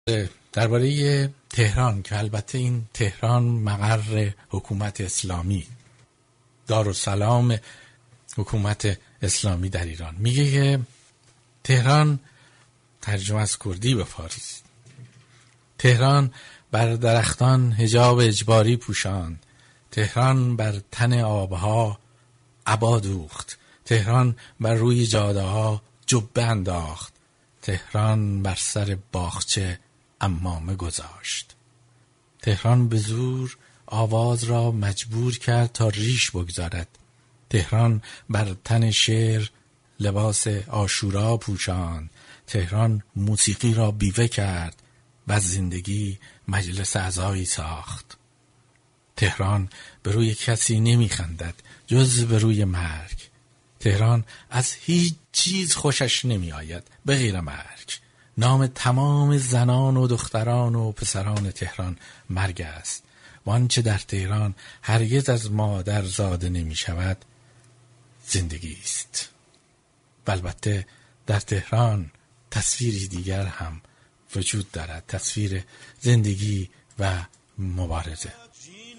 درباره تهران که البته این تهران مقر حکومت اسلامی، دارالسلام حکومت اسلامی در ایران، میگه که تهران، ترجمه از کردی به فارسی، تهران بر درختان حجاب اجباری پوشاند، تهران بر تن آبها عبا دوخت، تهران بر روی جاده ها جبه انداخت، تهران بر سر باغچه عمامه گذاشت. تهران به زور آواز را مجبور کرد تا ریش بگذارد. تهران بر تن شعر لباس عاشورا پوشاند. تهران موسیقی را بیوه کرد و از زندگی مجلس عزایی ساخت. تهران به روی کسی نمیخندد جز به روی مرگ. تهران از هیچ چیز خوشش نمی آید به غیر مرگ. نام تمام زنان و دختران و پسران تهران مرگ است. وانچه در تهران هرگز از مادر زاده نمی شود زندگی است. و البته در تهران تصویری دیگر هم وجود دارد، تصویر زندگی و مبارزه.